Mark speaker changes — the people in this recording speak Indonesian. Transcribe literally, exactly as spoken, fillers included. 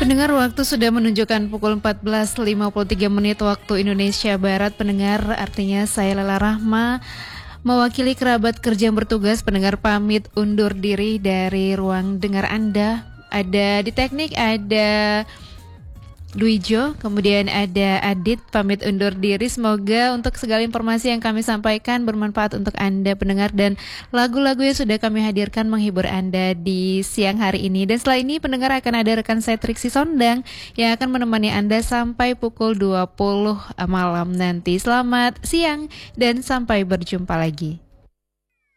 Speaker 1: Pendengar, waktu sudah menunjukkan pukul empat belas lima puluh tiga menit waktu Indonesia Barat. Pendengar, artinya saya Lela Rahma mewakili kerabat kerja yang bertugas. Pendengar pamit undur diri dari ruang dengar Anda. Ada di teknik, ada Duijo, kemudian ada Adit, pamit undur diri. Semoga untuk segala informasi yang kami sampaikan bermanfaat untuk Anda pendengar, dan lagu-lagu yang sudah kami hadirkan menghibur Anda di siang hari ini. Dan setelah ini pendengar akan ada rekan saya Triksi Sondang yang akan menemani Anda sampai pukul dua puluh malam nanti. Selamat siang dan sampai berjumpa lagi.